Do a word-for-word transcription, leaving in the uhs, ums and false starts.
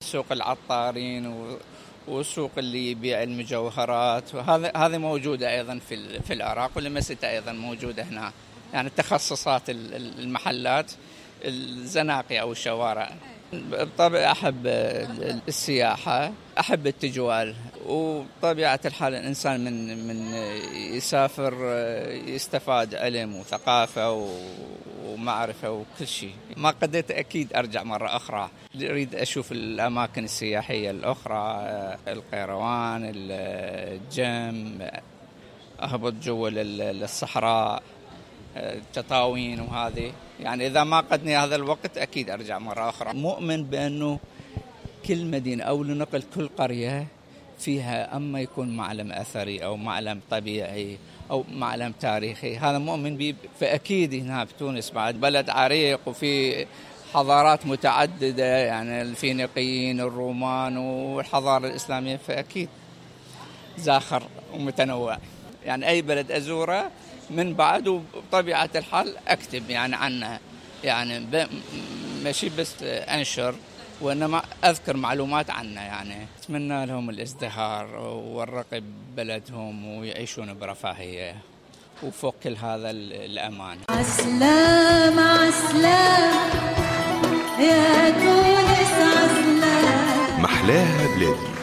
سوق العطارين وسوق اللي يبيع المجوهرات، وهذا هذه موجودة أيضا في في العراق، ولمستها أيضا موجودة هنا. يعني تخصصات المحلات الزناقي أو الشوارع. بالطبع أحب السياحة، أحب التجوال، وطبيعة الحال الإنسان من من يسافر يستفاد علم وثقافة ومعرفة وكل شيء. ما قدرت أكيد أرجع مرة أخرى، أريد أشوف الأماكن السياحية الأخرى، القيروان، الجم، أهبط جوا للصحراء، تطاوين وهذه. يعني إذا ما قدني هذا الوقت أكيد أرجع مرة أخرى. مؤمن بأنه كل مدينة أو لنقل كل قرية فيها أما يكون معلم أثري أو معلم طبيعي أو معلم تاريخي، هذا مؤمن به. فأكيد هنا بتونس بعد بلد عريق وفي حضارات متعددة، يعني الفينيقيين، الرومان، والحضارة الإسلامية، فأكيد زاخر ومتنوع. يعني أي بلد أزوره من بعد وبطبيعة الحال أكتب يعني عنها، يعني ماشي بس أنشر وإنما أذكر معلومات عنها. يعني أتمنى لهم الازدهار والرقي ببلدهم ويعيشون برفاهية وفوق كل هذا الأمان. عسلام عسلام يا تونس عسلام، محلاها بلادي.